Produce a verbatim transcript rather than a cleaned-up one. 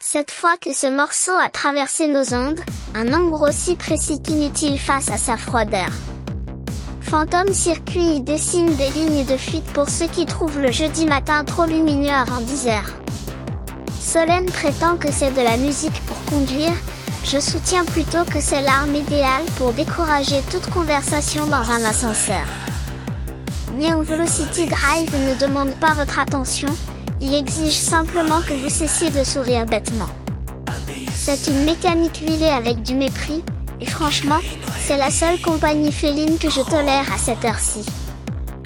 Cette fois que ce morceau a traversé nos ondes, un nombre aussi précis qu'inutile face à sa froideur. Phantom Circuit y dessine des lignes de fuite pour ceux qui trouvent le jeudi matin trop lumineux avant dix heures. Solène prétend que c'est de la musique pour conduire, je soutiens plutôt que c'est l'arme idéale pour décourager toute conversation dans un ascenseur. Neon Velocity Drive ne demande pas votre attention, il exige simplement que vous cessiez de sourire bêtement. C'est une mécanique huilée avec du mépris, et franchement, c'est la seule compagnie féline que je tolère à cette heure-ci.